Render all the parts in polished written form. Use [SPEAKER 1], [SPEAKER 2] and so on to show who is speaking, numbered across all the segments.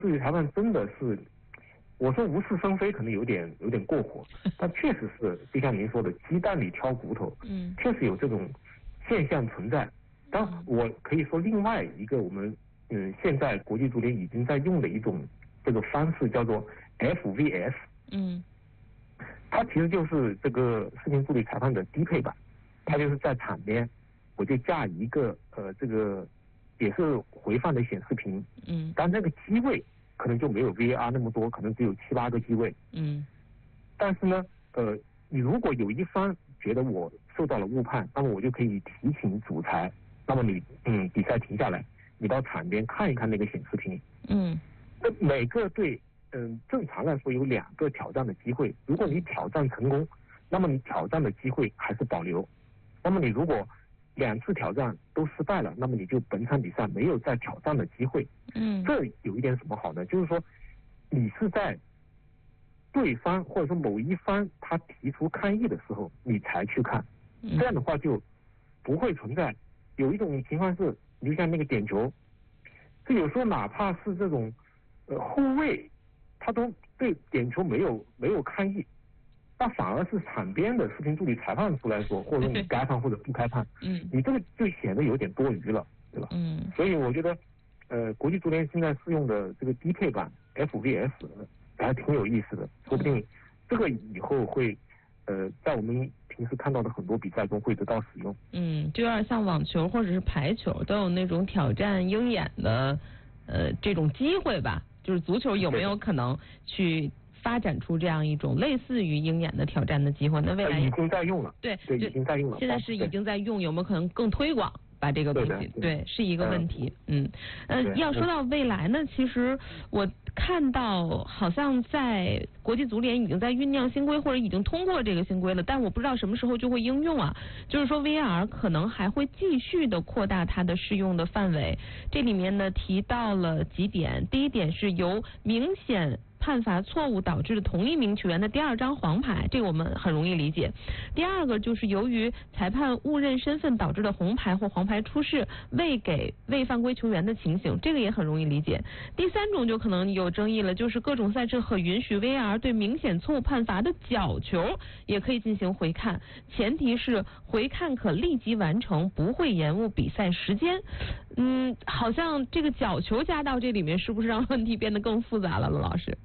[SPEAKER 1] 对于裁判真的是，我说无事生非可能有点过火，但确实是就像您说的，鸡蛋里挑骨头，确实有这种现象存在。但我可以说另外一个我们现在国际足联已经在用的一种这个方式叫做 FVS，它其实就是这个视频助理裁判的低配版，它就是在场边我就架一个这个也是回放的显示屏，但那个机位可能就没有 VAR 那么多，可能只有7、8个机位，但是呢，你如果有一方觉得我受到了误判，那么我就可以提醒主裁，那么你比赛停下来，你到场边看一看那个显示屏，那每个队正常来说有2个挑战的机会，如果你挑战成功，那么你挑战的机会还是保留，那么你如果2次挑战都失败了，那么你就本场比赛没有再挑战的机会。这有一点什么好呢？就是说你是在对方或者说某一方他提出抗议的时候，你才去看，这样的话就不会存在有一种情况是，你就像那个点球，这有时候哪怕是这种后卫，他都对点球没有抗议。那反而是场边的视频助理裁判出来说，或者你该判或者不该判，你这个就显得有点多余了，对吧？所以我觉得，国际足联现在试用的这个低配版 FVS 还挺有意思的，说不定这个以后会，在我们平时看到的很多比赛中会得到使用。
[SPEAKER 2] 就有点像网球或者是排球都有那种挑战鹰眼的这种机会吧？就是足球有没有可能去发展出这样一种类似于鹰眼的挑战的机会？那未来
[SPEAKER 1] 已经在用了，
[SPEAKER 2] 对，
[SPEAKER 1] 已经在用了。
[SPEAKER 2] 现在是已经在用，有没有可能更推广把这个东西？对，是一个问题。要说到未来呢，其实我看到好像在国际足联已经在酝酿新规，或者已经通过这个新规了，但我不知道什么时候就会应用啊。就是说 VAR 可能还会继续的扩大它的适用的范围。这里面呢提到了几点，第一点是由明显判罚错误导致的同一名球员的第2张黄牌，这个我们很容易理解。第二个就是由于裁判误认身份导致的红牌或黄牌出示未给未犯规球员的情形，这个也很容易理解。第3种就可能有争议了，就是各种赛制可允许 VAR 对明显错误判罚的角球也可以进行回看，前提是回看可立即完成，不会延误比赛时间。好像这个角球加到这里面，是不是让问题变得更复杂了，罗老师？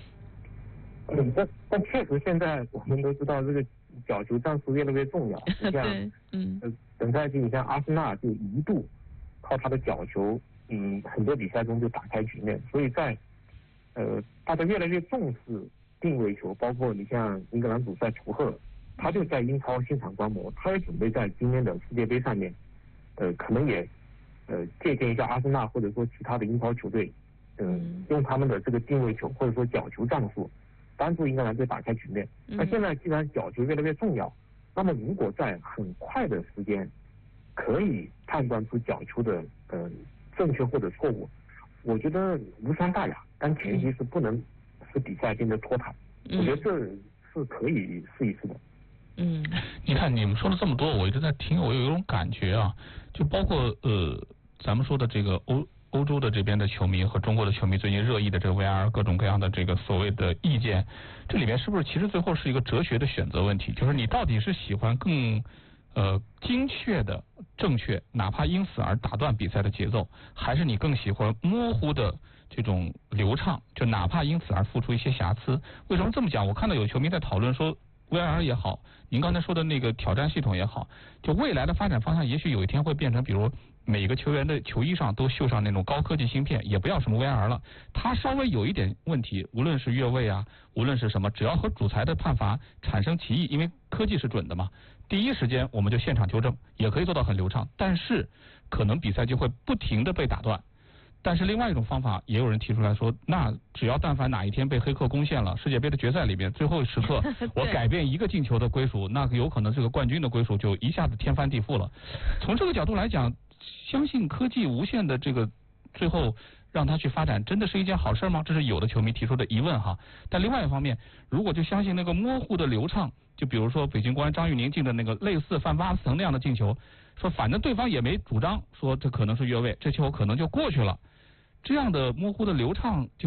[SPEAKER 1] 但确实现在我们都知道这个角球战术越来越重要。像本赛季你像阿森纳就一度靠他的角球，很多比赛中就打开局面。所以在大家越来越重视定位球，包括你像英格兰主帅图赫，他就在英超现场观摩，他也准备在今年的世界杯上面，可能也借鉴一下阿森纳或者说其他的英超球队，用他们的这个定位球或者说角球战术，帮助英格兰队打开局面。那现在既然角球越来越重要，那么如果在很快的时间可以判断出角球的正确或者错误，我觉得无伤大雅，但前提是不能使比赛变得拖沓。我觉得这是可以试一试的。
[SPEAKER 3] 你看你们说了这么多，我一直在听，我有一种感觉啊，就包括咱们说的这个欧洲的这边的球迷和中国的球迷最近热议的这个 VAR 各种各样的这个所谓的意见，这里面是不是其实最后是一个哲学的选择问题？就是你到底是喜欢更精确的正确，哪怕因此而打断比赛的节奏，还是你更喜欢模糊的这种流畅，就哪怕因此而付出一些瑕疵？为什么这么讲？我看到有球迷在讨论说VAR 也好，您刚才说的那个挑战系统也好，就未来的发展方向，也许有一天会变成，比如每个球员的球衣上都绣上那种高科技芯片，也不要什么 VAR 了，它稍微有一点问题，无论是越位啊，无论是什么，只要和主裁的判罚产生歧义，因为科技是准的嘛，第一时间我们就现场纠正，也可以做到很流畅，但是可能比赛就会不停的被打断。但是另外一种方法，也有人提出来说，那只要但凡哪一天被黑客攻陷了，世界杯的决赛里面最后时刻我改变一个进球的归属，那有可能这个冠军的归属就一下子天翻地覆了。从这个角度来讲，相信科技无限的这个最后让它去发展，真的是一件好事吗？这是有的球迷提出的疑问哈。但另外一方面，如果就相信那个模糊的流畅，就比如说北京国安张玉宁进的那个类似范巴斯滕那样的进球，说反正对方也没主张说这可能是越位，这球可能就过去了，这样的模糊的流畅就